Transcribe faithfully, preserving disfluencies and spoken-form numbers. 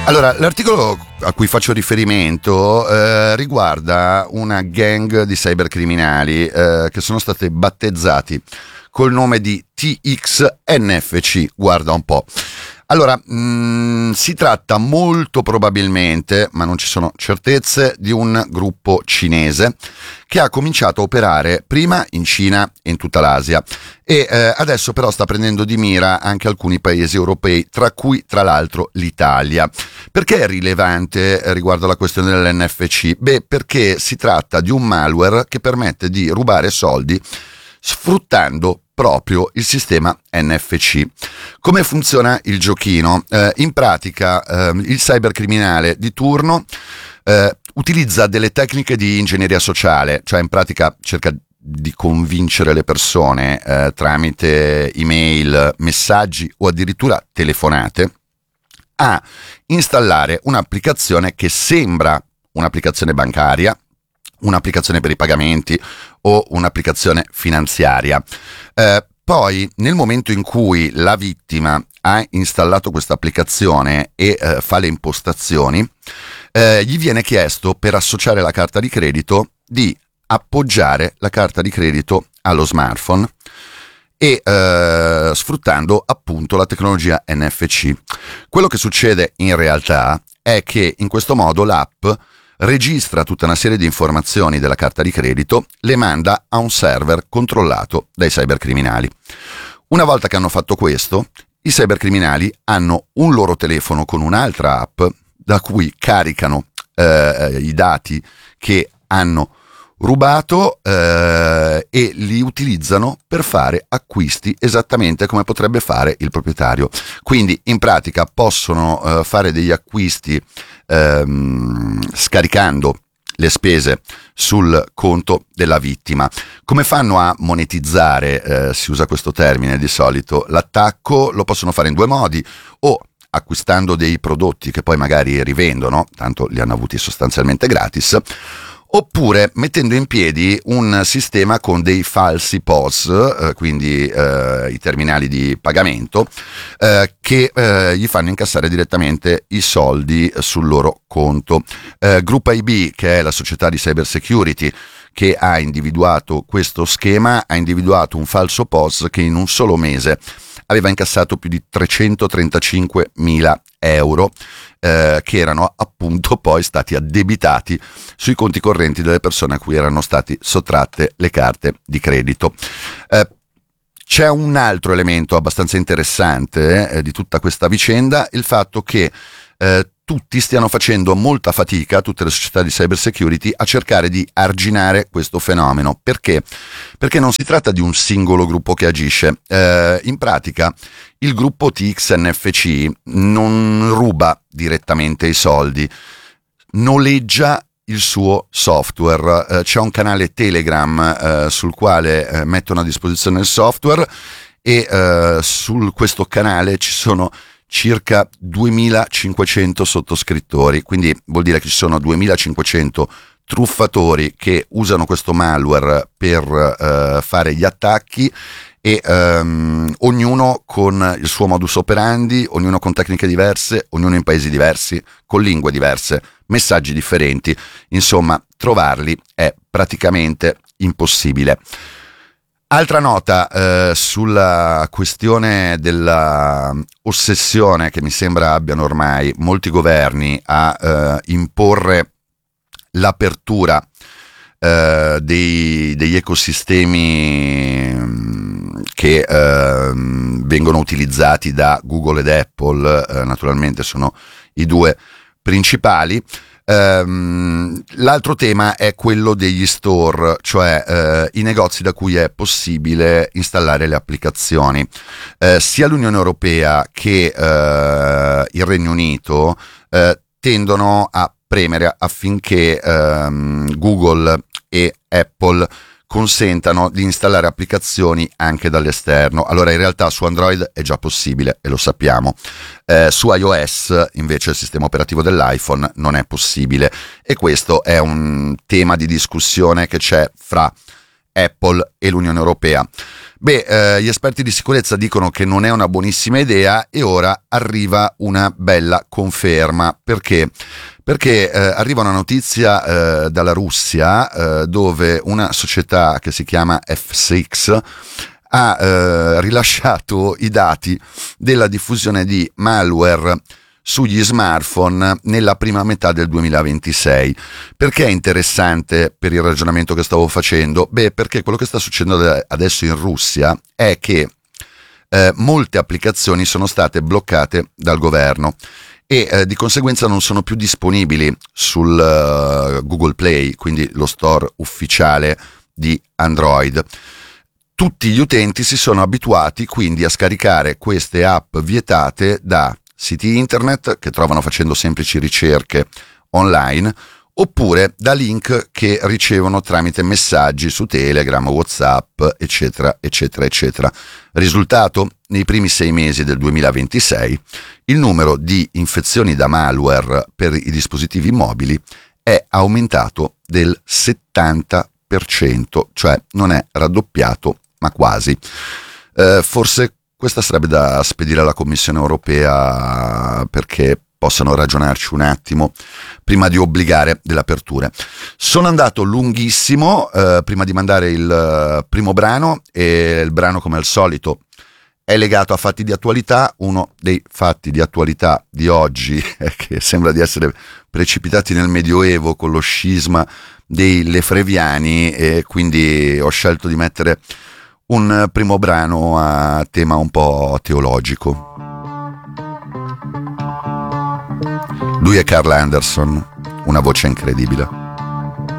Allora, l'articolo a cui faccio riferimento eh, riguarda una gang di cybercriminali eh, che sono state battezzati col nome di T X N F C. Guarda un po'. Allora, mh, si tratta molto probabilmente, ma non ci sono certezze, di un gruppo cinese che ha cominciato a operare prima in Cina e in tutta l'Asia e eh, adesso però sta prendendo di mira anche alcuni paesi europei, tra cui tra l'altro l'Italia. Perché è rilevante riguardo alla questione dell'N F C? Beh, perché si tratta di un malware che permette di rubare soldi sfruttando proprio il sistema N F C. Come funziona il giochino? Eh, in pratica eh, il cybercriminale di turno eh, utilizza delle tecniche di ingegneria sociale, cioè in pratica cerca di convincere le persone eh, tramite email, messaggi o addirittura telefonate a installare un'applicazione che sembra un'applicazione bancaria, un'applicazione per i pagamenti o un'applicazione finanziaria. Eh, poi nel momento in cui la vittima ha installato questa applicazione e eh, fa le impostazioni, eh, gli viene chiesto, per associare la carta di credito, di appoggiare la carta di credito allo smartphone e eh, sfruttando appunto la tecnologia N F C. Quello che succede in realtà è che in questo modo l'app registra tutta una serie di informazioni della carta di credito, le manda a un server controllato dai cybercriminali. Una volta che hanno fatto questo, i cybercriminali hanno un loro telefono con un'altra app da cui caricano eh, i dati che hanno rubato eh, e li utilizzano per fare acquisti esattamente come potrebbe fare il proprietario. Quindi in pratica possono eh, fare degli acquisti ehm, scaricando le spese sul conto della vittima. Come fanno a monetizzare, eh, si usa questo termine di solito, l'attacco? Lo possono fare in due modi: o acquistando dei prodotti che poi magari rivendono, tanto li hanno avuti sostanzialmente gratis, oppure mettendo in piedi un sistema con dei falsi P O S, eh, quindi eh, i terminali di pagamento, eh, che eh, gli fanno incassare direttamente i soldi sul loro conto. Eh, Group I B, che è la società di cyber security che ha individuato questo schema, ha individuato un falso P O S che in un solo mese aveva incassato più di trecentotrentacinquemila euro eh, che erano appunto poi stati addebitati sui conti correnti delle persone a cui erano stati sottratte le carte di credito. Eh, c'è un altro elemento abbastanza interessante eh, di tutta questa vicenda, il fatto che eh, tutti stiano facendo molta fatica, tutte le società di cyber security, a cercare di arginare questo fenomeno. Perché? Perché non si tratta di un singolo gruppo che agisce. Eh, in pratica il gruppo T X N F C non ruba direttamente i soldi, noleggia il suo software. Eh, c'è un canale Telegram eh, sul quale eh, mettono a disposizione il software e eh, su questo canale ci sono circa duemilacinquecento sottoscrittori, quindi vuol dire che ci sono duemilacinquecento truffatori che usano questo malware per uh, fare gli attacchi e um, ognuno con il suo modus operandi, ognuno con tecniche diverse, ognuno in paesi diversi, con lingue diverse, messaggi differenti. Insomma, trovarli è praticamente impossibile. Altra nota eh, sulla questione della ossessione che mi sembra abbiano ormai molti governi a eh, imporre l'apertura eh, dei, degli ecosistemi che eh, vengono utilizzati da Google ed Apple, eh, naturalmente sono i due principali. Um, l'altro tema è quello degli store, cioè uh, i negozi da cui è possibile installare le applicazioni. Uh, sia l'Unione Europea che uh, il Regno Unito uh, tendono a premere affinché um, Google e Apple consentano di installare applicazioni anche dall'esterno. Allora in realtà su Android è già possibile e lo sappiamo, eh, su iOS invece il sistema operativo dell'iPhone non è possibile e questo è un tema di discussione che c'è fra Apple e l'Unione Europea. Beh, eh, gli esperti di sicurezza dicono che non è una buonissima idea e ora arriva una bella conferma. Perché? Perché eh, arriva una notizia eh, dalla Russia eh, dove una società che si chiama F sei ha eh, rilasciato i dati della diffusione di malware sugli smartphone nella prima metà del duemilaventisei. Perché è interessante per il ragionamento che stavo facendo? Beh, perché quello che sta succedendo adesso in Russia è che eh, molte applicazioni sono state bloccate dal governo e eh, di conseguenza non sono più disponibili sul uh, Google Play, quindi lo store ufficiale di Android. Tutti gli utenti si sono abituati quindi a scaricare queste app vietate da siti internet che trovano facendo semplici ricerche online, oppure da link che ricevono tramite messaggi su Telegram, WhatsApp, eccetera, eccetera, eccetera. Risultato? Nei primi sei mesi del duemilaventisei il numero di infezioni da malware per i dispositivi mobili è aumentato del settanta per cento, cioè non è raddoppiato, ma quasi. Eh, forse questa sarebbe da spedire alla Commissione europea perché possano ragionarci un attimo prima di obbligare delle aperture. Sono andato lunghissimo eh, prima di mandare il primo brano, e il brano, come al solito, è legato a fatti di attualità. Uno dei fatti di attualità di oggi è che sembra di essere precipitati nel Medioevo con lo scisma dei Lefreviani, e quindi ho scelto di mettere un primo brano a tema un po' teologico. Lui è Carl Anderson, una voce incredibile.